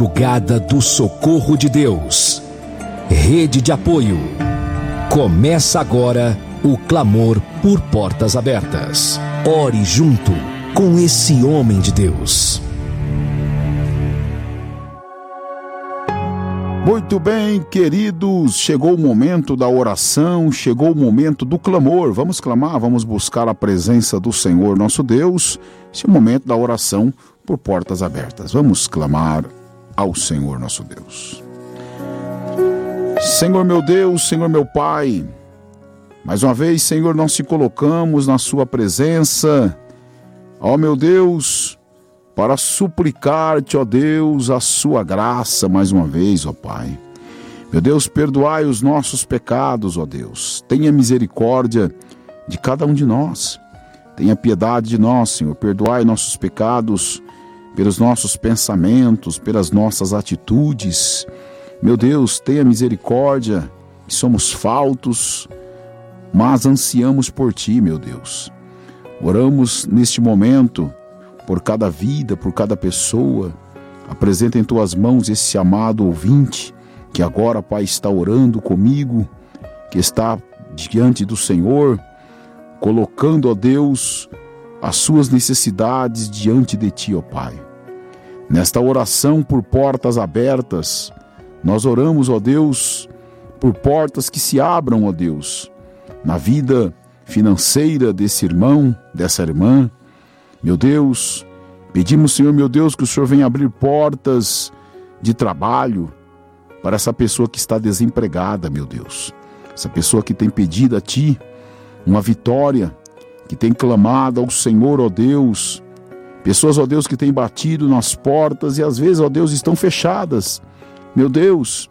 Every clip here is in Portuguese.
Madrugada do Socorro de Deus. Rede de apoio. Começa agora o clamor por portas abertas. Ore junto com esse homem de Deus. Muito bem, queridos, chegou o momento da oração, chegou o momento do clamor. Vamos clamar, vamos buscar a presença do Senhor nosso Deus. Esse é o momento da oração por portas abertas. Vamos clamar ao Senhor nosso Deus. Senhor meu Deus, Senhor meu Pai, mais uma vez, Senhor, nós te colocamos na sua presença, ó meu Deus, para suplicar-te, ó Deus, a sua graça mais uma vez, ó Pai. Meu Deus, perdoai os nossos pecados, ó Deus. Tenha misericórdia de cada um de nós. Tenha piedade de nós, Senhor. Perdoai nossos pecados pelos nossos pensamentos, pelas nossas atitudes. Meu Deus, tenha misericórdia, que somos faltos, mas ansiamos por Ti, meu Deus. Oramos neste momento por cada vida, por cada pessoa. Apresenta em Tuas mãos esse amado ouvinte, que agora, Pai, está orando comigo, que está diante do Senhor, colocando, ó Deus, as suas necessidades diante de Ti, ó Pai. Nesta oração por portas abertas, nós oramos, ó Deus, por portas que se abram, ó Deus, na vida financeira desse irmão, dessa irmã. Meu Deus, pedimos, Senhor, meu Deus, que o Senhor venha abrir portas de trabalho para essa pessoa que está desempregada, meu Deus. Essa pessoa que tem pedido a Ti uma vitória, que tem clamado ao Senhor, ó Deus. Pessoas, ó Deus, que têm batido nas portas e às vezes, ó Deus, estão fechadas. Meu Deus,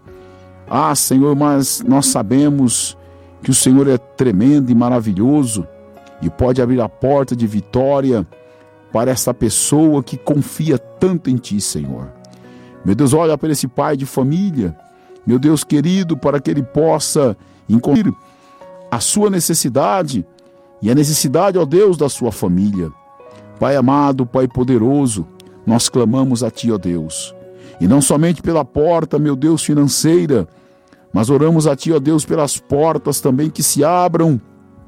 Senhor, mas nós sabemos que o Senhor é tremendo e maravilhoso e pode abrir a porta de vitória para essa pessoa que confia tanto em Ti, Senhor. Meu Deus, olha para esse pai de família, meu Deus querido, para que ele possa encontrar a sua necessidade e a necessidade, ó Deus, da sua família. Pai amado, Pai poderoso, nós clamamos a Ti, ó Deus. E não somente pela porta, meu Deus, financeira, mas oramos a Ti, ó Deus, pelas portas também que se abram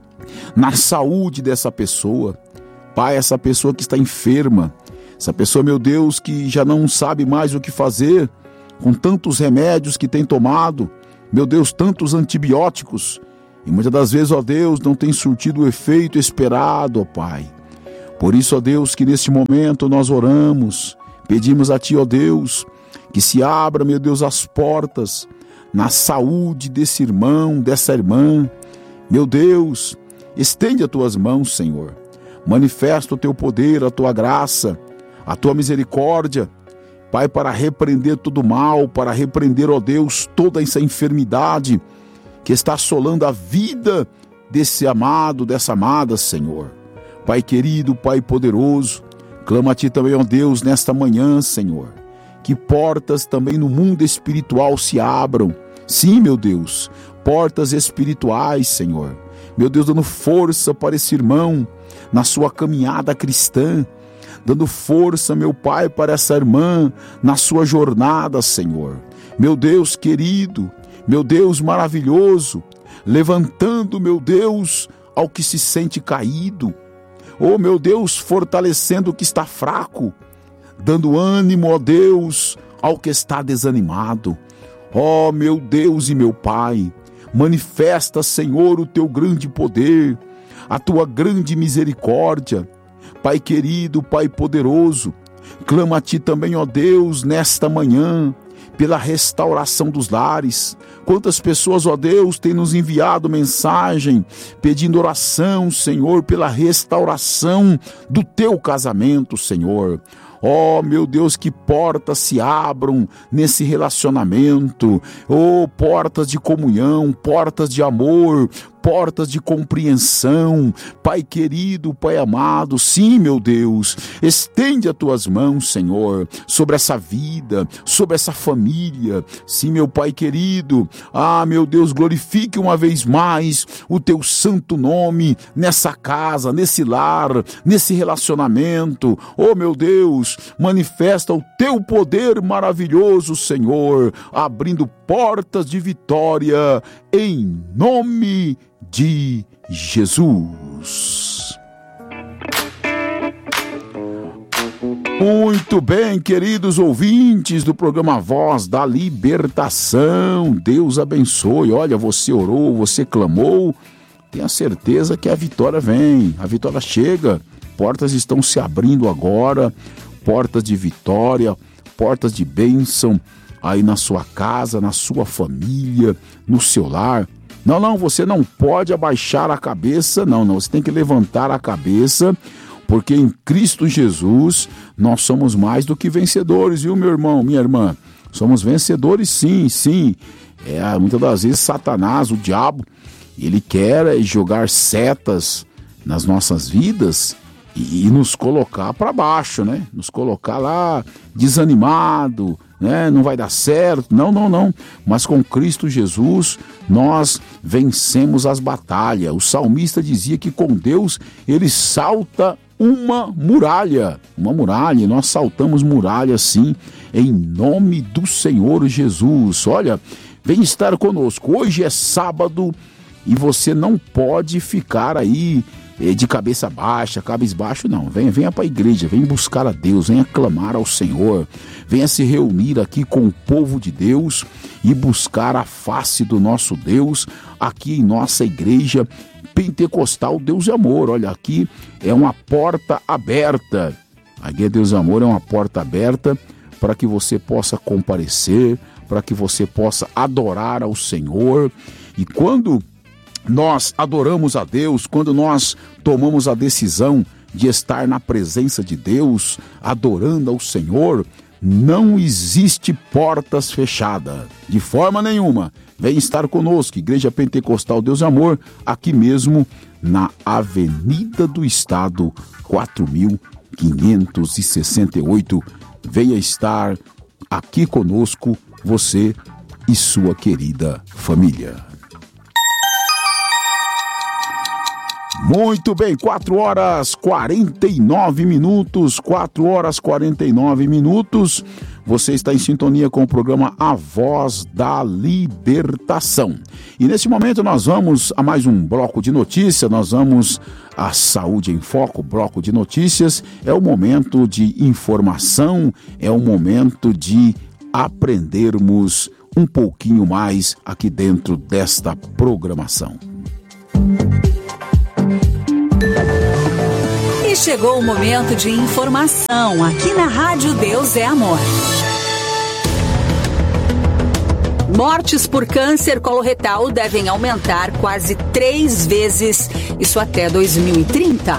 na saúde dessa pessoa. Pai, essa pessoa que está enferma, essa pessoa, meu Deus, que já não sabe mais o que fazer, com tantos remédios que tem tomado, meu Deus, tantos antibióticos, e muitas das vezes, ó Deus, não tem surtido o efeito esperado, ó Pai. Por isso, ó Deus, que neste momento nós oramos, pedimos a Ti, ó Deus, que se abra, meu Deus, as portas na saúde desse irmão, dessa irmã. Meu Deus, estende as Tuas mãos, Senhor. Manifesta o Teu poder, a Tua graça, a Tua misericórdia, Pai, para repreender todo mal, para repreender, ó Deus, toda essa enfermidade que está assolando a vida desse amado, dessa amada, Senhor. Pai querido, Pai poderoso, clamo a Ti também, ó Deus, nesta manhã, Senhor, que portas também no mundo espiritual se abram. Sim, meu Deus, portas espirituais, Senhor. Meu Deus, dando força para esse irmão na sua caminhada cristã, dando força, meu Pai, para essa irmã na sua jornada, Senhor. Meu Deus querido, meu Deus maravilhoso, levantando, meu Deus, ao que se sente caído. Oh, meu Deus, fortalecendo o que está fraco, dando ânimo, ó Deus, ao que está desanimado. Ó, meu Deus e meu Pai, manifesta, Senhor, o Teu grande poder, a Tua grande misericórdia. Pai querido, Pai poderoso, clamo a Ti também, ó Deus, nesta manhã, pela restauração dos lares. Quantas pessoas, ó Deus, têm nos enviado mensagem, pedindo oração, Senhor, pela restauração do Teu casamento, Senhor. Oh, meu Deus, que portas se abram nesse relacionamento. Oh, portas de comunhão, portas de amor, portas de compreensão. Pai querido, Pai amado, sim, meu Deus, estende as Tuas mãos, Senhor, sobre essa vida, sobre essa família. Sim, meu Pai querido, meu Deus, glorifique uma vez mais o Teu santo nome nessa casa, nesse lar, nesse relacionamento. Oh, meu Deus, Deus, manifesta o teu poder maravilhoso, Senhor, abrindo portas de vitória em nome de Jesus. Muito bem, queridos ouvintes do programa Voz da Libertação, Deus abençoe. Olha, você orou, você clamou, tenha certeza que a vitória vem, a vitória chega. Portas estão se abrindo agora, portas de vitória, portas de bênção aí na sua casa, na sua família, no seu lar. Não, você não pode abaixar a cabeça, não, você tem que levantar a cabeça, porque em Cristo Jesus nós somos mais do que vencedores, viu, meu irmão, minha irmã? Somos vencedores, sim. Muitas das vezes Satanás, o diabo, ele quer jogar setas nas nossas vidas e nos colocar para baixo, né? Nos colocar lá desanimado, né? Não vai dar certo. Não. Mas com Cristo Jesus nós vencemos as batalhas. O salmista dizia que com Deus ele salta uma muralha, e nós saltamos muralha sim, em nome do Senhor Jesus. Olha, vem estar conosco. Hoje é sábado e você não pode ficar aí de cabeça baixa, cabisbaixo, não. Venha para a igreja, venha buscar a Deus, venha clamar ao Senhor, venha se reunir aqui com o povo de Deus e buscar a face do nosso Deus aqui em nossa igreja Pentecostal Deus e Amor. Olha, aqui é uma porta aberta. A Igreja Deus e Amor é uma porta aberta para que você possa comparecer, para que você possa adorar ao Senhor. E quando nós adoramos a Deus, quando nós tomamos a decisão de estar na presença de Deus, adorando ao Senhor, não existe portas fechadas, de forma nenhuma. Vem estar conosco, Igreja Pentecostal Deus e Amor, aqui mesmo na Avenida do Estado, 4568. Venha estar aqui conosco, você e sua querida família. Muito bem, 4 horas 49 minutos, 4 horas 49 minutos. Você está em sintonia com o programa A Voz da Libertação. E nesse momento nós vamos a mais um bloco de notícias, nós vamos a Saúde em Foco, bloco de notícias. É o momento de informação, é o momento de aprendermos um pouquinho mais aqui dentro desta programação. E chegou o momento de informação aqui na Rádio Deus é Amor. Mortes por câncer coloretal devem aumentar quase 3 vezes, isso até 2030.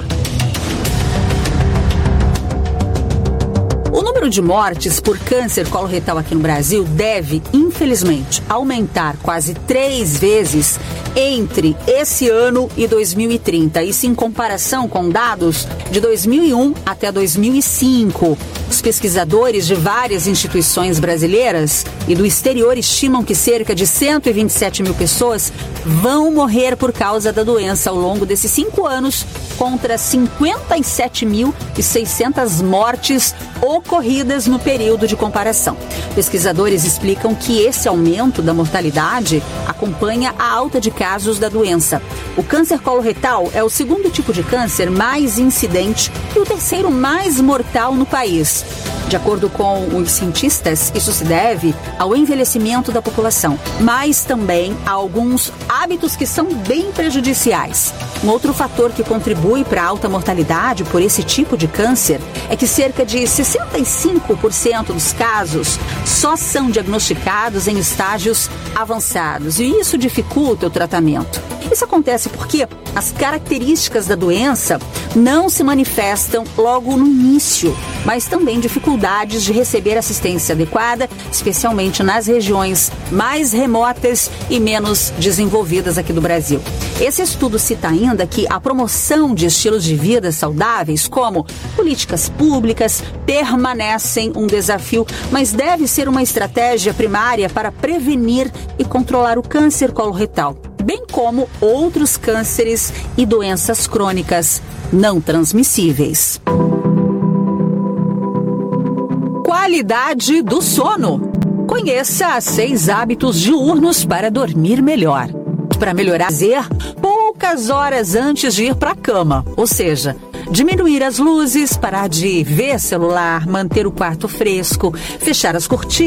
O número de mortes por câncer coloretal aqui no Brasil deve, infelizmente, aumentar quase 3 vezes entre esse ano e 2030, isso em comparação com dados de 2001 até 2005. Os pesquisadores de várias instituições brasileiras e do exterior estimam que cerca de 127 mil pessoas vão morrer por causa da doença ao longo desses 5 anos, contra 57.600 mortes ocorridas no período de comparação. Pesquisadores explicam que esse aumento da mortalidade acompanha a alta de casos da doença. O câncer coloretal é o segundo tipo de câncer mais incidente e o terceiro mais mortal no país. De acordo com os cientistas, isso se deve ao envelhecimento da população, mas também a alguns hábitos que são bem prejudiciais. Um outro fator que contribui para a alta mortalidade por esse tipo de câncer é que cerca de 65% dos casos só são diagnosticados em estágios avançados, e isso dificulta o tratamento. Isso acontece porque as características da doença não se manifestam logo no início, mas também dificuldades de receber assistência adequada, especialmente nas regiões mais remotas e menos desenvolvidas aqui do Brasil. Esse estudo cita ainda que a promoção de estilos de vida saudáveis, como políticas públicas, permanecem um desafio, mas deve ser uma estratégia primária para prevenir e controlar o câncer coloretal, bem como outros cânceres e doenças crônicas não transmissíveis. Qualidade do sono. Conheça 6 hábitos diurnos para dormir melhor. Para melhorar, poucas horas antes de ir para a cama, ou seja, diminuir as luzes, parar de ver celular, manter o quarto fresco, fechar as cortinas.